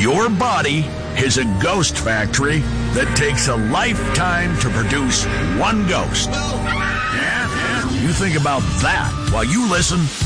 Your body is a ghost factory that takes a lifetime to produce one ghost. Yeah? You think about that while you listen